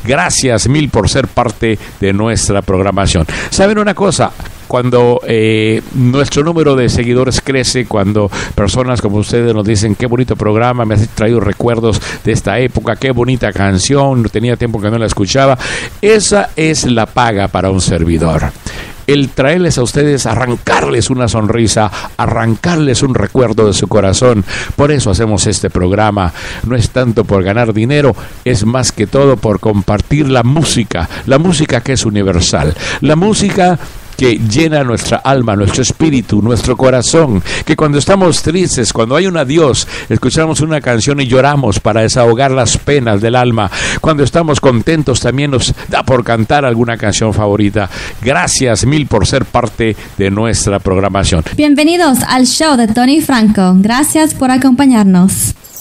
Gracias mil por ser parte de nuestra programación. ¿Saben una cosa? Cuando nuestro número de seguidores crece, cuando personas como ustedes nos dicen qué bonito programa, me has traído recuerdos de esta época, qué bonita canción, tenía tiempo que no la escuchaba, esa es la paga para un servidor. El traerles a ustedes, arrancarles una sonrisa, arrancarles un recuerdo de su corazón. Por eso hacemos este programa. No es tanto por ganar dinero, es más que todo por compartir la música que es universal, la música que llena nuestra alma, nuestro espíritu, nuestro corazón, que cuando estamos tristes, cuando hay un adiós, escuchamos una canción y lloramos para desahogar las penas del alma. Cuando estamos contentos también nos da por cantar alguna canción favorita. Gracias mil por ser parte de nuestra programación. Bienvenidos al show de Tony Franco. Gracias por acompañarnos.